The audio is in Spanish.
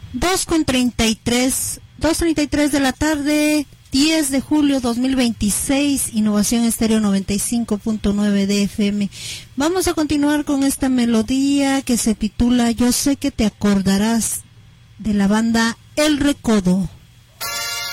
2:33 de la tarde, 10 de julio 2026, Innovación Estéreo 95.9 de FM. Vamos a continuar con esta melodía que se titula Yo sé que te acordarás, de la banda El Recodo.